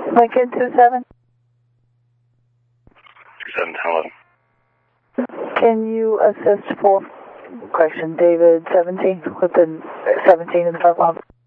Lincoln 27. 711. Can you assist David 17 with the 17 in the front line?